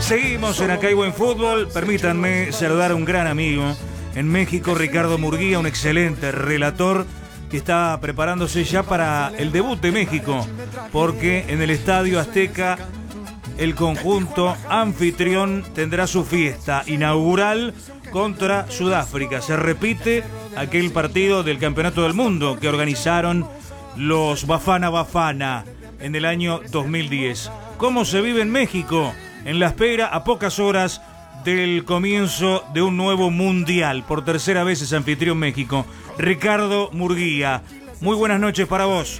Seguimos en Acá hay Buen Fútbol. Permítanme saludar a un gran amigo en México, Ricardo Murguía, un excelente relator que está preparándose ya para el debut de México, porque en el Estadio Azteca el conjunto anfitrión tendrá su fiesta inaugural contra Sudáfrica. Se repite aquel partido del Campeonato del Mundo que organizaron los Bafana Bafana en el año 2010. ¿Cómo se vive en México? En la espera, a pocas horas del comienzo de un nuevo mundial. Por tercera vez es anfitrión México. Ricardo Murguía, muy buenas noches para vos.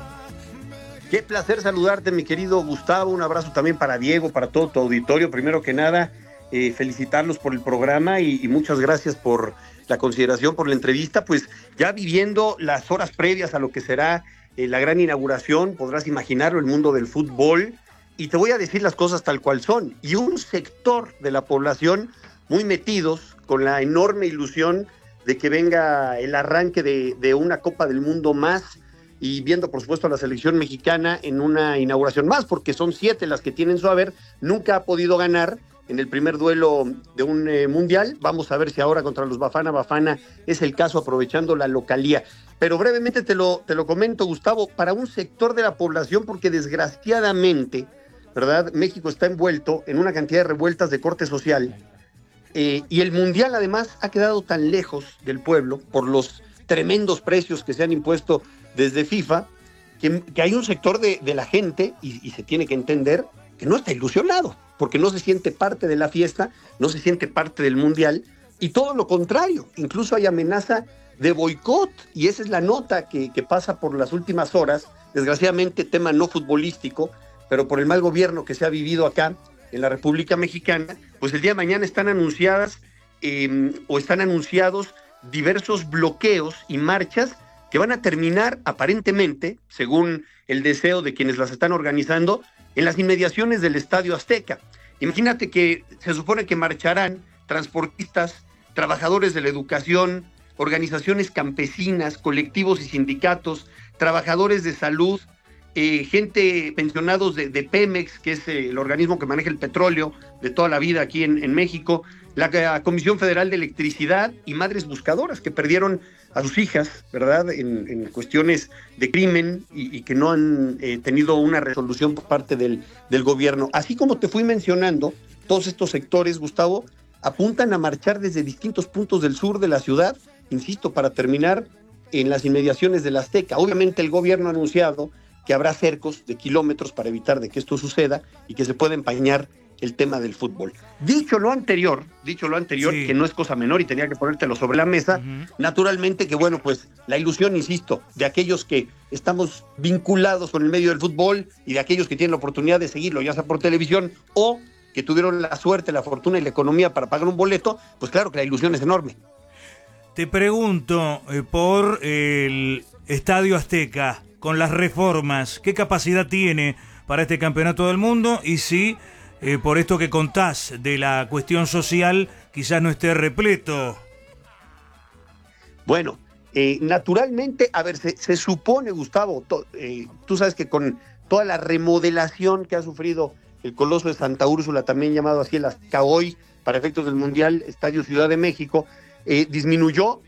Qué placer saludarte, mi querido Gustavo. Un abrazo también para Diego, para todo tu auditorio. Primero que nada, felicitarlos por el programa y muchas gracias por la consideración, por la entrevista. Pues ya viviendo las horas previas a lo que será la gran inauguración, podrás imaginarlo, el mundo del fútbol. Y te voy a decir las cosas tal cual son. Y un sector de la población muy metidos con la enorme ilusión de que venga el arranque de una Copa del Mundo más y viendo, por supuesto, a la selección mexicana en una inauguración más, porque son 7 las que tienen su haber. Nunca ha podido ganar en el primer duelo de un mundial. Vamos a ver si ahora contra los Bafana Bafana es el caso, aprovechando la localía. Pero brevemente te lo comento, Gustavo, para un sector de la población, porque desgraciadamente, ¿verdad?, México está envuelto en una cantidad de revueltas de corte social, y el mundial además ha quedado tan lejos del pueblo por los tremendos precios que se han impuesto desde FIFA, que hay un sector de la gente, y se tiene que entender, que no está ilusionado, porque no se siente parte de la fiesta, no se siente parte del mundial, y todo lo contrario, incluso hay amenaza de boicot, y esa es la nota que pasa por las últimas horas, desgraciadamente tema no futbolístico, pero por el mal gobierno que se ha vivido acá en la República Mexicana. Pues el día de mañana están anunciados diversos bloqueos y marchas que van a terminar aparentemente, según el deseo de quienes las están organizando, en las inmediaciones del Estadio Azteca. Imagínate que se supone que marcharán transportistas, trabajadores de la educación, organizaciones campesinas, colectivos y sindicatos, trabajadores de salud, gente, pensionados de Pemex, que es el organismo que maneja el petróleo de toda la vida aquí en México, la Comisión Federal de Electricidad y madres buscadoras que perdieron a sus hijas, ¿verdad?, en cuestiones de crimen y que no han tenido una resolución por parte del gobierno. Así como te fui mencionando, todos estos sectores, Gustavo, apuntan a marchar desde distintos puntos del sur de la ciudad, insisto, para terminar en las inmediaciones del Azteca. Obviamente el gobierno ha anunciado que habrá cercos de kilómetros para evitar de que esto suceda y que se pueda empañar el tema del fútbol. Dicho lo anterior, sí, que no es cosa menor y tenía que ponértelo sobre la mesa, naturalmente que, bueno, pues la ilusión, insisto, de aquellos que estamos vinculados con el medio del fútbol y de aquellos que tienen la oportunidad de seguirlo, ya sea por televisión o que tuvieron la suerte, la fortuna y la economía para pagar un boleto, pues claro que la ilusión es enorme. Te pregunto por el Estadio Azteca, con las reformas, ¿qué capacidad tiene para este campeonato del mundo? Y si, por esto que contás de la cuestión social, quizás no esté repleto. Bueno, naturalmente, a ver, se supone, Gustavo, tú sabes que con toda la remodelación que ha sufrido el Coloso de Santa Úrsula, también llamado así el Azteca hoy, para efectos del Mundial, Estadio Ciudad de México, disminuyó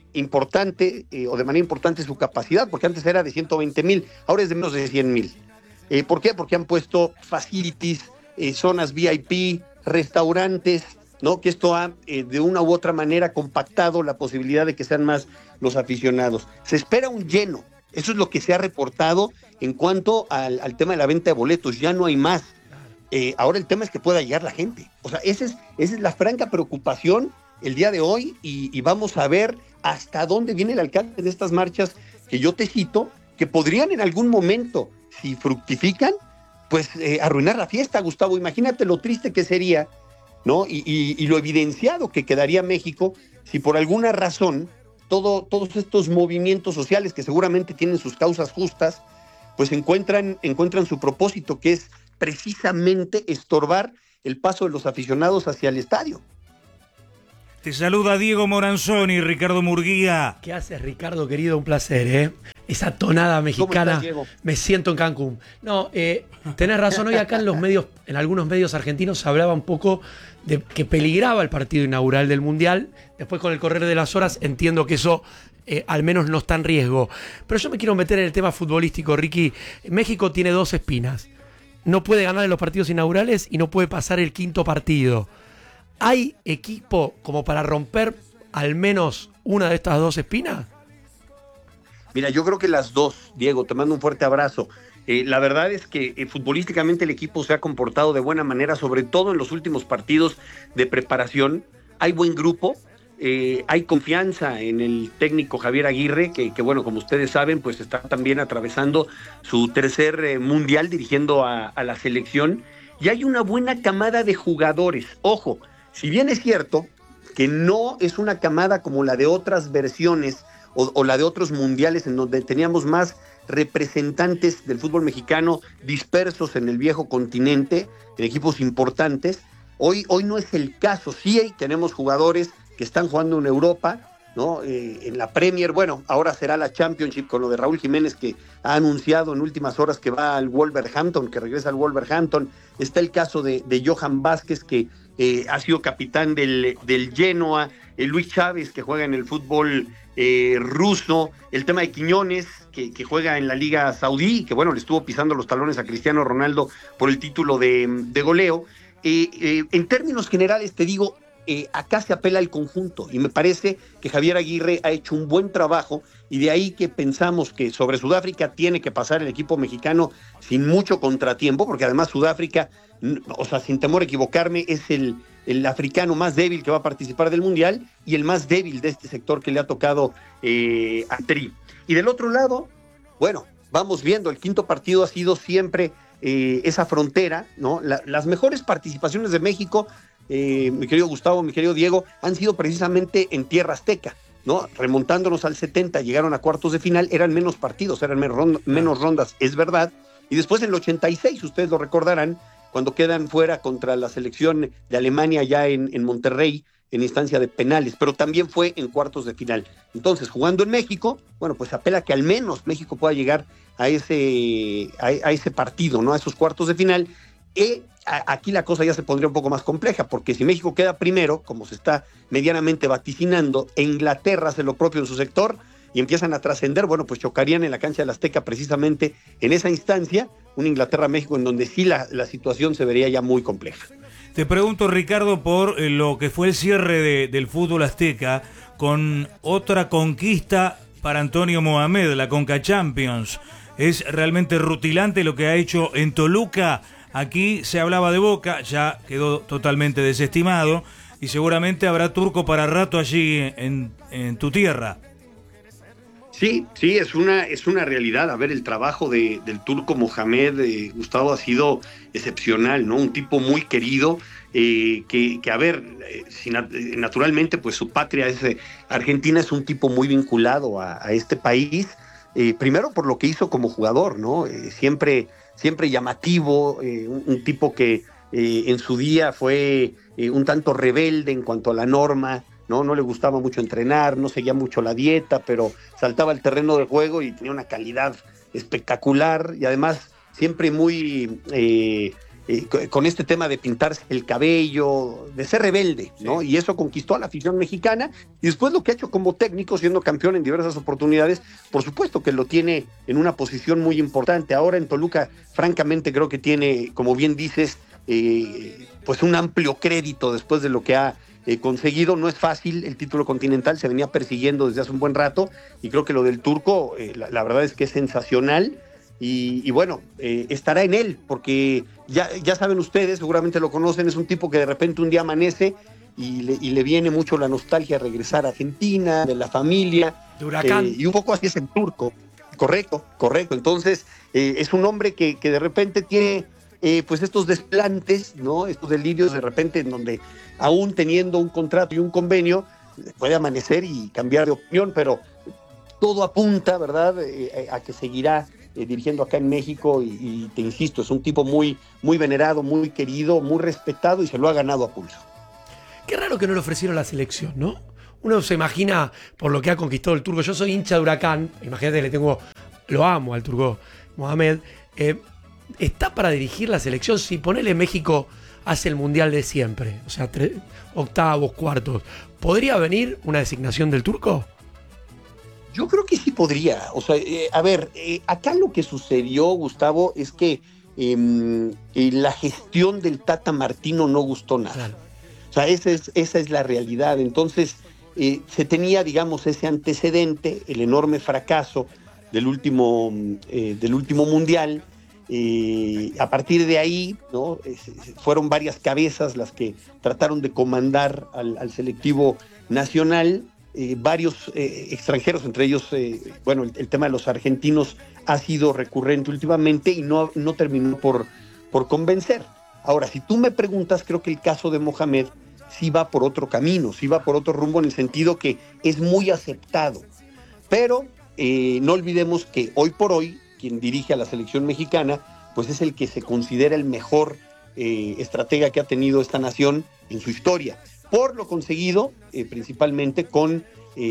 o de manera importante su capacidad, porque antes era de 120,000, ahora es de menos de 100,000. ¿Por qué? Porque han puesto facilities, zonas VIP, restaurantes, ¿no? Que esto ha de una u otra manera compactado la posibilidad de que sean más los aficionados. Se espera un lleno, eso es lo que se ha reportado en cuanto al tema de la venta de boletos, ya no hay más. Ahora el tema es que pueda llegar la gente. O sea, esa es la franca preocupación el día de hoy, y vamos a ver hasta dónde viene el alcance de estas marchas que yo te cito, que podrían en algún momento, si fructifican, pues arruinar la fiesta, Gustavo. Imagínate lo triste que sería, ¿no? Y lo evidenciado que quedaría México si por alguna razón todos estos movimientos sociales, que seguramente tienen sus causas justas, pues encuentran su propósito, que es precisamente estorbar el paso de los aficionados hacia el estadio. Te saluda Diego Moranzoni, Ricardo Murguía. ¿Qué haces, Ricardo, querido? Un placer, ¿eh? esa tonada mexicana. estás, Diego? Me siento en Cancún. No, tenés razón. Hoy acá en los medios, en algunos medios argentinos, se hablaba un poco de que peligraba el partido inaugural del Mundial. Después, con el correr de las horas, entiendo que eso al menos no está en riesgo. Pero yo me quiero meter en el tema futbolístico, Ricky. México tiene 2 espinas. No puede ganar en los partidos inaugurales y no puede pasar el 5.º partido. ¿Hay equipo como para romper al menos una de estas 2 espinas? Mira, yo creo que las dos, Diego, te mando un fuerte abrazo. La verdad es que futbolísticamente el equipo se ha comportado de buena manera, sobre todo en los últimos partidos de preparación. Hay buen grupo, hay confianza en el técnico Javier Aguirre, que bueno, como ustedes saben, pues está también atravesando su tercer mundial dirigiendo a la selección. Y hay una buena camada de jugadores. Ojo, si bien es cierto que no es una camada como la de otras versiones o la de otros mundiales en donde teníamos más representantes del fútbol mexicano dispersos en el viejo continente, en equipos importantes, hoy no es el caso. Sí tenemos jugadores que están jugando en Europa, ¿no? En la Premier, bueno, ahora será la Championship con lo de Raúl Jiménez, que ha anunciado en últimas horas que va al Wolverhampton, que regresa al Wolverhampton. Está el caso de Johan Vázquez, que ha sido capitán del Genoa, Luis Chávez, que juega en el fútbol ruso, el tema de Quiñones, que juega en la Liga Saudí, que bueno, le estuvo pisando los talones a Cristiano Ronaldo por el título de goleo. En términos generales, te digo, acá se apela al conjunto y me parece que Javier Aguirre ha hecho un buen trabajo, y de ahí que pensamos que sobre Sudáfrica tiene que pasar el equipo mexicano sin mucho contratiempo, porque además Sudáfrica, o sea, sin temor a equivocarme, es el africano más débil que va a participar del Mundial y el más débil de este sector que le ha tocado a Tri. Y del otro lado, bueno, vamos viendo, el 5.º partido ha sido siempre esa frontera, ¿no? Las mejores participaciones de México, mi querido Gustavo, mi querido Diego, han sido precisamente en tierra azteca, ¿no? Remontándonos al 70, llegaron a cuartos de final, eran menos partidos, eran menos rondas, es verdad. Y después en el 86, ustedes lo recordarán, cuando quedan fuera contra la selección de Alemania ya en Monterrey, en instancia de penales, pero también fue en cuartos de final. Entonces, jugando en México, bueno, pues apela que al menos México pueda llegar a ese partido, ¿no? A esos cuartos de final. Aquí la cosa ya se pondría un poco más compleja, porque si México queda primero, como se está medianamente vaticinando, e Inglaterra hace lo propio en su sector y empiezan a trascender, bueno, pues chocarían en la cancha del Azteca precisamente en esa instancia, un Inglaterra-México en donde sí la situación se vería ya muy compleja. Te pregunto, Ricardo, por lo que fue el cierre del fútbol azteca con otra conquista para Antonio Mohamed, la Conca Champions. Es realmente rutilante lo que ha hecho en Toluca. Aquí se hablaba de Boca, ya quedó totalmente desestimado y seguramente habrá turco para rato allí en tu tierra. Sí, es una realidad. A ver, el trabajo del turco Mohamed, Gustavo, ha sido excepcional, ¿no? Un tipo muy querido, que a ver, naturalmente, pues su patria es Argentina, es un tipo muy vinculado a este país, primero por lo que hizo como jugador, ¿no? Siempre llamativo, un tipo que en su día fue un tanto rebelde en cuanto a la norma, no le gustaba mucho entrenar, no seguía mucho la dieta, pero saltaba al terreno de juego y tenía una calidad espectacular, y además siempre muy con este tema de pintarse el cabello, de ser rebelde, ¿no? Y eso conquistó a la afición mexicana, y después lo que ha hecho como técnico, siendo campeón en diversas oportunidades, por supuesto que lo tiene en una posición muy importante. Ahora en Toluca, francamente, creo que tiene, como bien dices, pues un amplio crédito después de lo que ha conseguido. No es fácil, el título continental se venía persiguiendo desde hace un buen rato, y creo que lo del turco, la verdad es que es sensacional, y bueno, estará en él, porque ya saben ustedes, seguramente lo conocen, es un tipo que de repente un día amanece y le viene mucho la nostalgia de regresar a Argentina, de la familia, de Huracán. Y un poco así es el turco. Correcto. Entonces, es un hombre que de repente tiene pues estos desplantes, ¿no? Estos delirios de repente en donde, aún teniendo un contrato y un convenio, puede amanecer y cambiar de opinión, pero todo apunta, ¿verdad?, a que seguirá dirigiendo acá en México, y te insisto, es un tipo muy, muy venerado, muy querido, muy respetado, y se lo ha ganado a pulso. Qué raro que no le ofrecieron la selección, ¿no? uno se imagina por lo que ha conquistado el turco. Yo soy hincha de Huracán, imagínate, lo amo al turco Mohamed. ¿Está para dirigir la selección? Si ponele México hace el mundial de siempre, o sea, octavos, cuartos, ¿podría venir una designación del turco? Yo creo que sí podría. O sea, acá lo que sucedió, Gustavo, es que la gestión del Tata Martino no gustó nada. Claro. O sea, esa es la realidad. Entonces, se tenía, digamos, ese antecedente, el enorme fracaso del último mundial. A partir de ahí, ¿no? Fueron varias cabezas las que trataron de comandar al selectivo nacional. Varios extranjeros, entre ellos, el tema de los argentinos ha sido recurrente últimamente y no terminó por convencer. Ahora, si tú me preguntas, creo que el caso de Mohamed sí va por otro camino, sí va por otro rumbo, en el sentido que es muy aceptado. Pero no olvidemos que hoy por hoy, quien dirige a la selección mexicana, pues es el que se considera el mejor estratega que ha tenido esta nación en su historia, por lo conseguido principalmente con,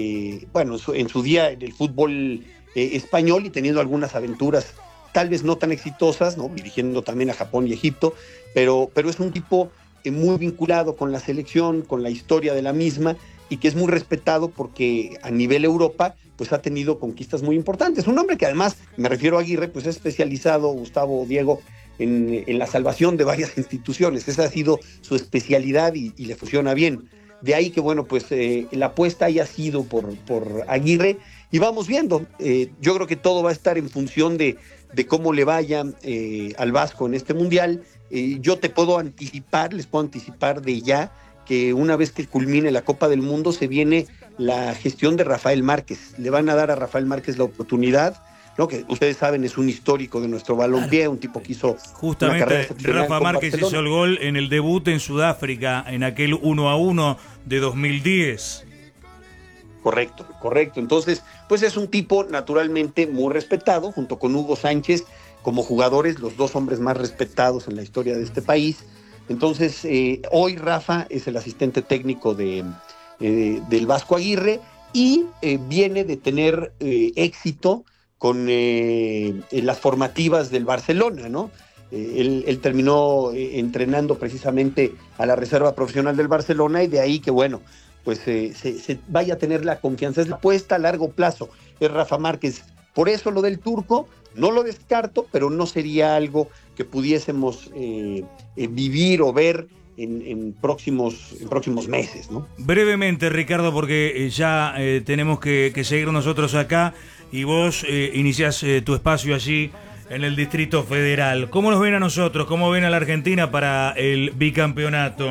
en su día en el fútbol español, y teniendo algunas aventuras tal vez no tan exitosas, ¿no? Dirigiendo también a Japón y Egipto, pero es un tipo muy vinculado con la selección, con la historia de la misma, y que es muy respetado porque a nivel Europa pues ha tenido conquistas muy importantes. Un hombre que además, me refiero a Aguirre, pues es especializado, Gustavo, Diego, en la salvación de varias instituciones. Esa ha sido su especialidad y le funciona bien. De ahí que, la apuesta haya sido por Aguirre, y vamos viendo. Yo creo que todo va a estar en función de cómo le vaya al Vasco en este Mundial. Yo les puedo anticipar de ya que una vez que culmine la Copa del Mundo se viene la gestión de Rafael Márquez. Le van a dar a Rafael Márquez la oportunidad, ¿no? Que ustedes saben es un histórico de nuestro balompié, un tipo que hizo justamente una carrera Rafa Márquez Barcelona. Hizo el gol en el debut en Sudáfrica, en aquel 1-1 de 2010. Correcto. Entonces, pues es un tipo naturalmente muy respetado, junto con Hugo Sánchez, como jugadores, los dos hombres más respetados en la historia de este país. Entonces, hoy Rafa es el asistente técnico del Vasco Aguirre, y viene de tener éxito con las formativas del Barcelona, ¿no? Él terminó entrenando precisamente a la reserva profesional del Barcelona, y de ahí que, se vaya a tener la confianza. Es la apuesta a largo plazo, es Rafa Márquez. Por eso lo del turco no lo descarto, pero no sería algo que pudiésemos vivir o ver en próximos meses, ¿no? Brevemente, Ricardo, porque ya tenemos que seguir nosotros acá, y vos iniciás tu espacio allí en el Distrito Federal. ¿Cómo nos ven a nosotros? ¿Cómo ven a la Argentina para el bicampeonato?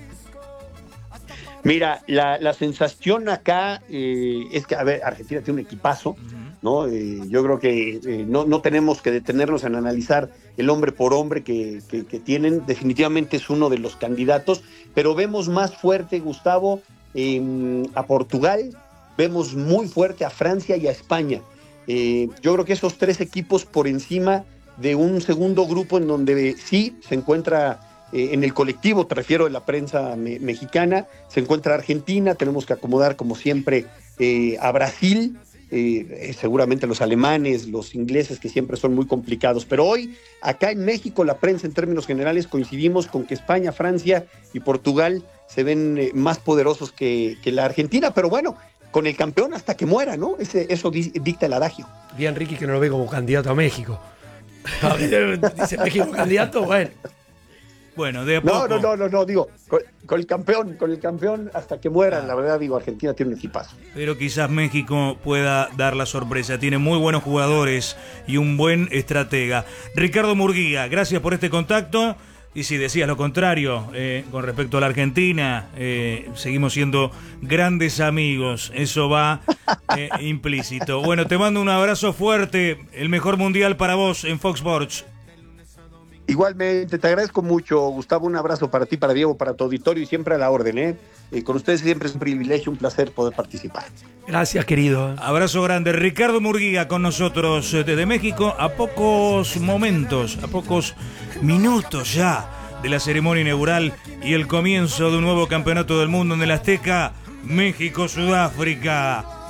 Mira, la sensación acá es que, Argentina tiene un equipazo, ¿no? Yo creo que no tenemos que detenernos en analizar el hombre por hombre que tienen. Definitivamente es uno de los candidatos, pero vemos más fuerte, Gustavo, a Portugal, vemos muy fuerte a Francia y a España. Yo creo que esos tres equipos por encima de un segundo grupo en donde sí se encuentra, en el colectivo, te refiero, de la prensa mexicana, se encuentra Argentina. Tenemos que acomodar como siempre a Brasil, seguramente los alemanes, los ingleses, que siempre son muy complicados, pero hoy acá en México la prensa en términos generales coincidimos con que España, Francia y Portugal se ven más poderosos que la Argentina, pero bueno, con el campeón hasta que muera, ¿no? Eso dicta el adagio. Bien, Ricky, que no lo ve como candidato a México. Dice México candidato, bueno. Bueno, de a poco. No, digo, con el campeón hasta que mueran. La verdad, digo, Argentina tiene un equipazo. Pero quizás México pueda dar la sorpresa. Tiene muy buenos jugadores y un buen estratega. Ricardo Murguía, gracias por este contacto. Y si decías lo contrario, con respecto a la Argentina, seguimos siendo grandes amigos. Eso va implícito. Bueno, te mando un abrazo fuerte. El mejor mundial para vos en Fox Sports. Igualmente, te agradezco mucho, Gustavo. Un abrazo para ti, para Diego, para tu auditorio, y siempre a la orden, con ustedes siempre es un privilegio, un placer poder participar. Gracias, querido. Abrazo grande. Ricardo Murguía con nosotros desde México, a pocos momentos, a pocos minutos ya de la ceremonia inaugural y el comienzo de un nuevo campeonato del mundo en el Azteca. México-Sudáfrica.